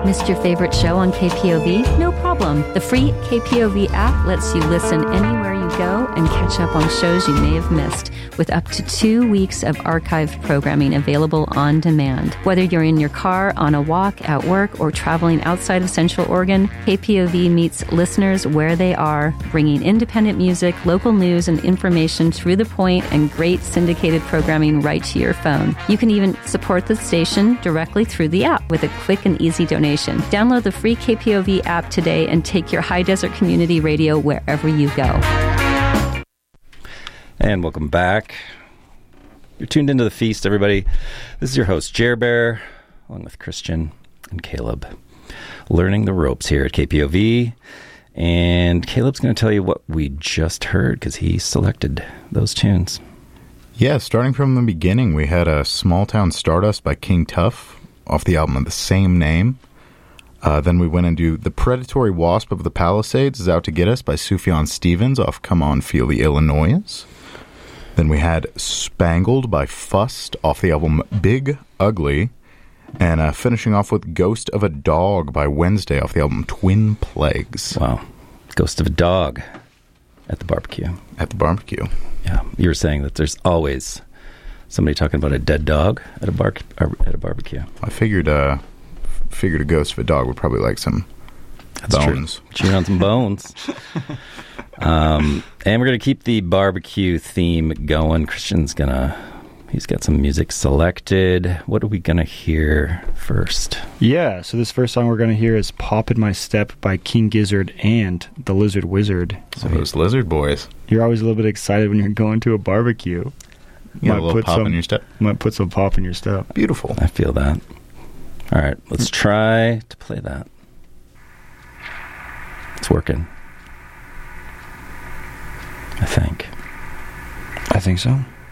Missed your favorite show on KPOV? No problem. The free KPOV app lets you listen anywhere you go and catch up on shows you may have missed, with up to 2 weeks of archived programming available on demand. Whether you're in your car, on a walk, at work, or traveling outside of Central Oregon, KPOV meets listeners where they are, bringing independent music, local news, and information through the point and great syndicated programming right to your phone. You can even support the station directly through the app with a quick and easy donation. Download the free KPOV app today and take your High Desert Community Radio wherever you go. And welcome back. You're tuned into The Feast, everybody. This is your host, Jer Bear, along with Christian and Caleb, learning the ropes here at KPOV. And Caleb's going to tell you what we just heard because he selected those tunes. Yeah, starting from the beginning, we had a Small Town Stardust by King Tuff off the album of the same name. Then we went into The Predatory Wasp of the Palisades is Out to Get Us by Sufjan Stevens off Come On Feel the Illinois. Then we had Spangled by Fust off the album Big Ugly. And finishing off with Ghost of a Dog by Wednesday off the album Twin Plagues. Wow. Ghost of a Dog at the barbecue. At the barbecue. Yeah. You were saying that there's always somebody talking about a dead dog at a barbecue. I figured a ghost of a dog would probably like some bones. True. Chewing on some bones. And we're going to keep the barbecue theme going. He's got some music selected. What are we going to hear first? Yeah, so this first song we're going to hear is Pop in My Step by King Gizzard and the Lizard Wizard. So those lizard boys. You're always a little bit excited when you're going to a barbecue. You got a little pop in your step. Might put some pop in your step. Beautiful. I feel that. All right, let's try to play that. It's working. I think so.